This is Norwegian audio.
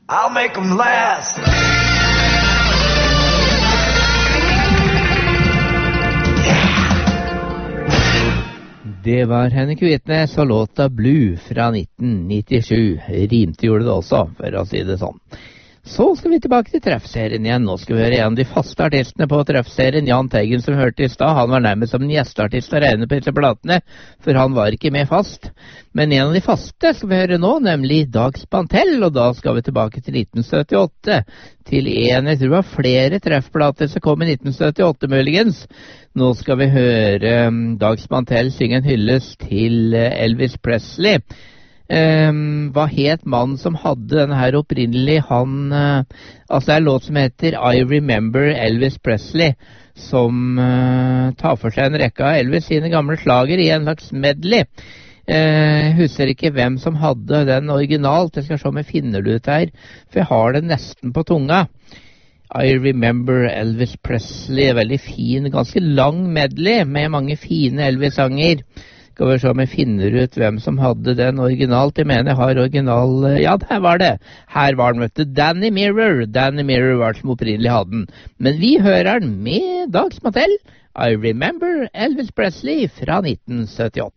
I'll make them last. Det var Henrik Hvetnes og låta Blue fra 1997. Rimte gjorde det også, for å si det sånn. Så skal vi tilbake til treffserien igjen. Nå skal vi høre en av de faste artistene på treffserien, Jahn Teigen, som vi hørte i stad. Han var nærmest som en gjesteartist å regne på disse platene, for han var ikke med fast. Men en av de faste skal vi høre nå, nemlig Dag Spantell, og da skal vi tilbake til 1978. Til en, jeg tror det var flere treffplater som kom i 1978 muligens. Nå skal vi høre Dag Spantell synge en hyllest til Elvis Presley. Hva het mannen som hadde denne her opprinnelig? Altså en låt som heter I Remember Elvis Presley, som tar for seg en rekke av Elvis sine gamle slager i en slags medley. Jeg husker ikke hvem som hadde den originalt. Jeg skal se om jeg finner det ut her, for jeg har det nesten på tunga. I Remember Elvis Presley, veldig fin, ganske lang medley med mange fine Elvis-sanger. Skal vi se om jeg finner ut hvem som hadde den originalt. Jeg mener jeg har original... Ja, der var det. Her var den, vet du. Danny Mirror. Danny Mirror var det som opprinnelig hadde den. Men vi hører den med Dag Spantell. I Remember Elvis Presley fra 1978.